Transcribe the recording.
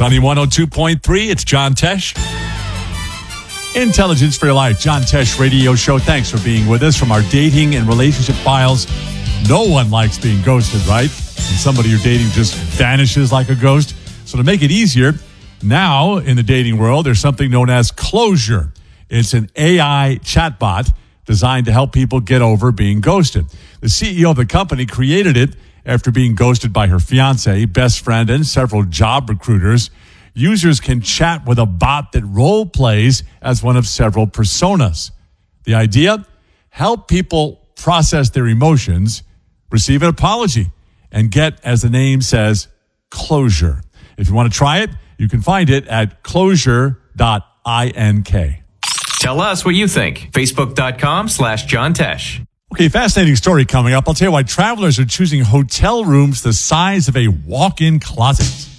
Sunny 102.3, it's John Tesh. Intelligence for Your Life, John Tesh Radio Show. Thanks for being with us from our dating and relationship files. No one likes being ghosted, right? And somebody you're dating just vanishes like a ghost. So to make it easier, now in the dating world, there's something known as Closure. It's an AI chatbot designed to help people get over being ghosted. The CEO of the company created it after being ghosted by her fiance, best friend, and several job recruiters. Users can chat with a bot that role plays as one of several personas. The idea? Help people process their emotions, receive an apology, and get, as the name says, closure. If you want to try it, you can find it at closure.ink. Tell us what you think. Facebook.com/John Tesh. Okay, fascinating story coming up. I'll tell you why travelers are choosing hotel rooms the size of a walk-in closet.